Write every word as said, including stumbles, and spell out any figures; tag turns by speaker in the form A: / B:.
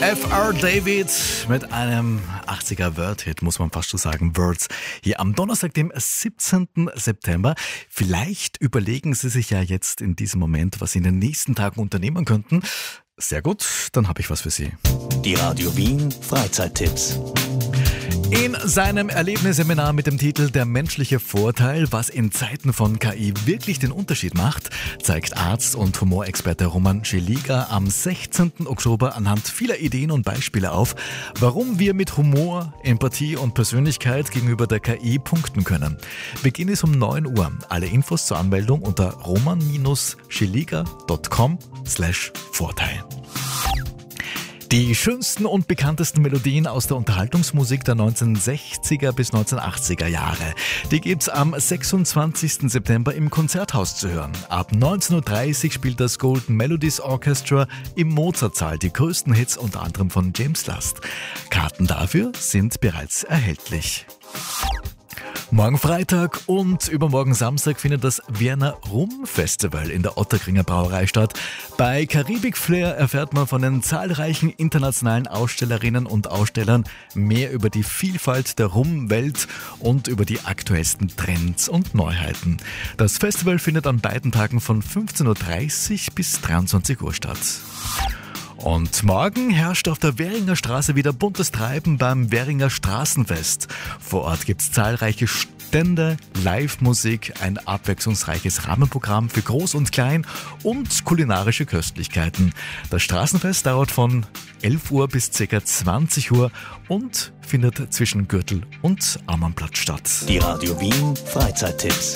A: F R David mit einem achtziger Word-Hit, muss man fast schon sagen, Words. Hier am Donnerstag, dem siebzehnten September. Vielleicht überlegen Sie sich ja jetzt in diesem Moment, was Sie in den nächsten Tagen unternehmen könnten. Sehr gut, dann habe ich was für Sie.
B: Die Radio Wien Freizeittipps.
A: In seinem Erlebnisseminar mit dem Titel Der menschliche Vorteil, was in Zeiten von K I wirklich den Unterschied macht, zeigt Arzt und Humorexperte Roman Scheliga am sechzehnten Oktober anhand vieler Ideen und Beispiele auf, warum wir mit Humor, Empathie und Persönlichkeit gegenüber der K I punkten können. Beginn ist um neun Uhr. Alle Infos zur Anmeldung unter roman scheliga punkt com slash Vorteil. Die schönsten und bekanntesten Melodien aus der Unterhaltungsmusik der neunzehnhundertsechziger bis neunzehnhundertachtziger Jahre. Die gibt's am sechsundzwanzigsten September im Konzerthaus zu hören. Ab neunzehn Uhr dreißig spielt das Golden Melodies Orchestra im Mozartsaal die größten Hits, unter anderem von James Last. Karten dafür sind bereits erhältlich. Morgen Freitag und übermorgen Samstag findet das Wiener Rum Festival in der Ottakringer Brauerei statt. Bei Karibik Flair erfährt man von den zahlreichen internationalen Ausstellerinnen und Ausstellern mehr über die Vielfalt der Rumwelt und über die aktuellsten Trends und Neuheiten. Das Festival findet an beiden Tagen von fünfzehn Uhr dreißig bis dreiundzwanzig Uhr statt. Und morgen herrscht auf der Währinger Straße wieder buntes Treiben beim Währinger Straßenfest. Vor Ort gibt's zahlreiche Stände, Live-Musik, ein abwechslungsreiches Rahmenprogramm für Groß und Klein und kulinarische Köstlichkeiten. Das Straßenfest dauert von elf Uhr bis ca. zwanzig Uhr und findet zwischen Gürtel und Amannplatz statt.
B: Die Radio Wien Freizeittipps.